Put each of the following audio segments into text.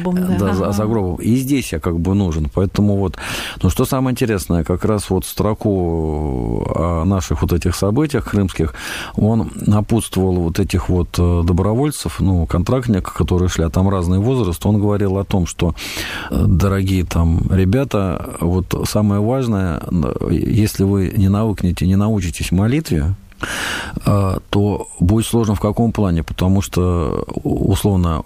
гробом, да. За гробом. И здесь я как бы нужен. Поэтому вот... Но что самое интересное, как раз вот строку о наших вот этих событиях крымских, он напутствовал вот этих вот добровольцев, контрактников, которые шли, а там разный возраст, он говорил о том, что, дорогие там ребята, вот самое важное, если вы не научитесь молитве, то будет сложно в каком плане? Потому что, условно,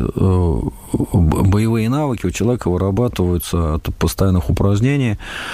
боевые навыки у человека вырабатываются от постоянных упражнений,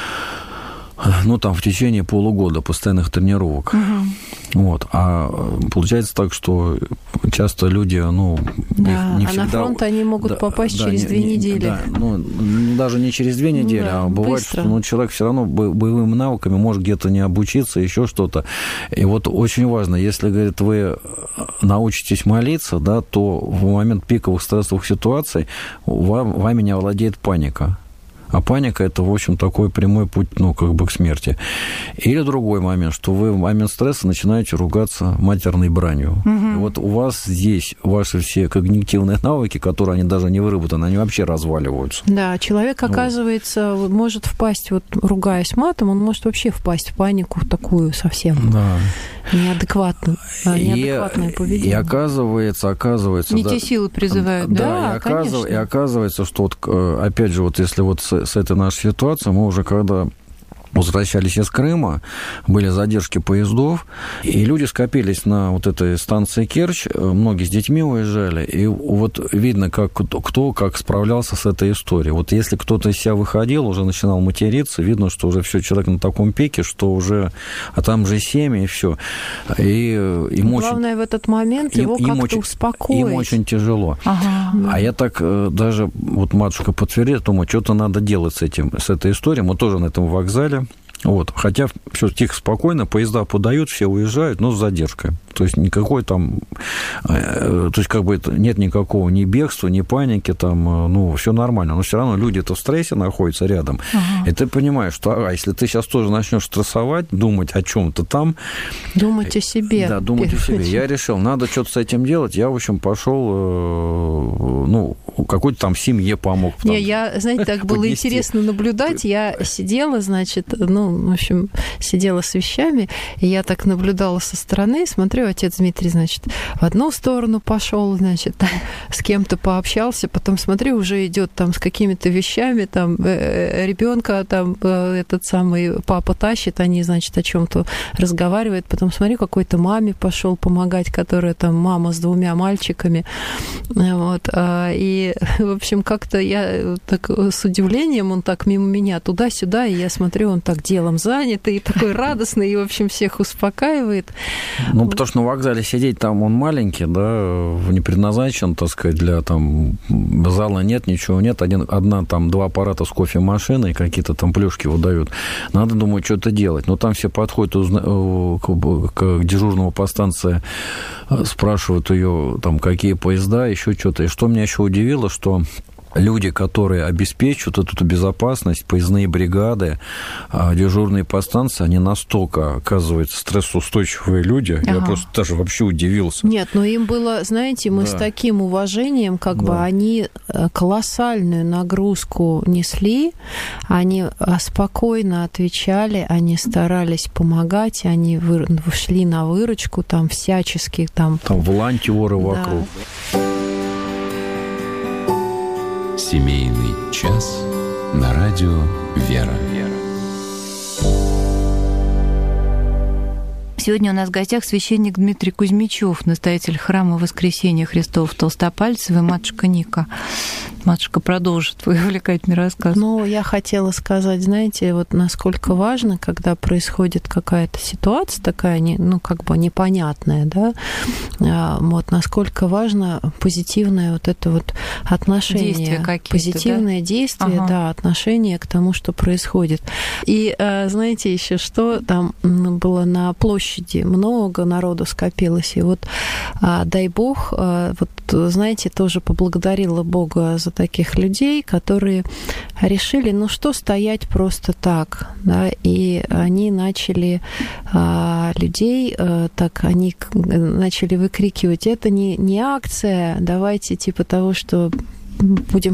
в течение полугода постоянных тренировок. Вот. А получается так, что часто люди, не всегда... А на фронт они могут попасть через 2 недели. Да, даже не через 2 недели, а бывает, быстро. Что человек все равно боевыми навыками может где-то не обучиться, еще что-то. И вот очень важно, если, говорит, вы научитесь молиться, да, то в момент пиковых стрессовых ситуаций вами не овладеет паника. А паника – это, в общем, такой прямой путь, к смерти. Или другой момент, что вы в момент стресса начинаете ругаться матерной бранью. И вот у вас здесь ваши все когнитивные навыки, которые они даже не выработаны, они вообще разваливаются. Да, человек, оказывается, может впасть, ругаясь матом, он может вообще впасть в панику такую совсем неадекватное поведение. И оказывается... Не те силы призывают, да, конечно. И оказывается, что, опять же, если с этой нашей ситуацией, мы уже когда возвращались из Крыма, были задержки поездов, и люди скопились на вот этой станции Керчь, многие с детьми уезжали, и вот видно, кто как справлялся с этой историей. Вот если кто-то из себя выходил, уже начинал материться, видно, что уже все, человек на таком пике, что уже, а там же семьи, и все. И главное в этот момент его как-то успокоить. Им очень тяжело. А я так даже, вот матушка подтвердит, думаю, что-то надо делать с этой историей. Мы тоже на этом вокзале. Вот. Хотя все тихо, спокойно, поезда подают, все уезжают, но с задержкой. То есть никакой там... То есть нет никакого ни бегства, ни паники, там, все нормально. Но все равно люди-то в стрессе находятся рядом. И ты понимаешь, что если ты сейчас тоже начнешь стрессовать, думать о чем-то там... Думать о себе. Да, думать о себе. Я решил, надо что-то с этим делать. Я, в общем, пошел, какой-то там семье помог. Знаете, так было интересно наблюдать. Я сидела, в общем, сидела с вещами, и я так наблюдала со стороны, смотрю, отец Дмитрий, в одну сторону пошел, с кем-то пообщался, потом смотрю, уже идет там с какими-то вещами, там ребенка, там этот самый папа тащит, они, о чем-то разговаривают, потом смотрю, какой-то маме пошел помогать, которая там мама с 2 мальчиками, вот, и, в общем, как-то я так с удивлением, он так мимо меня туда-сюда, и я смотрю, он так делом занят, и такой радостный, и, в общем, всех успокаивает. Потому что на вокзале сидеть там он маленький, да, не предназначен, так сказать, для там зала нет, ничего нет, 2 аппарата с кофемашиной, какие-то там плюшки выдают. Надо, думаю, что-то делать. Но там все подходят к дежурному по станции, спрашивают ее, там, какие поезда, еще что-то. И что меня еще удивило, что люди, которые обеспечивают эту безопасность, поездные бригады, дежурные по станции, они настолько, оказывается, стрессоустойчивые люди. Я просто даже вообще удивился. Нет, но им было, знаете, мы с таким уважением, бы они колоссальную нагрузку несли, они спокойно отвечали, они старались помогать, они шли на выручку, там всячески. Там волонтеры вокруг. Семейный час на радио «Вера». Сегодня у нас в гостях священник Дмитрий Кузьмичев, настоятель храма Воскресения Христова в Толстопальцево, матушка Ника. Матушка продолжит твой увлекательный рассказ. Я хотела сказать, знаете, насколько важно, когда происходит какая-то ситуация такая, непонятная, да, насколько важно позитивное это отношение. Действия какие-то, позитивное действие, отношение к тому, что происходит. И, знаете, еще что там было на площади, много народу скопилось, и дай Бог, знаете, тоже поблагодарила Бога за таких людей, которые решили, что стоять просто так, да, и они начали людей, они начали выкрикивать, это не акция, давайте типа того, что будем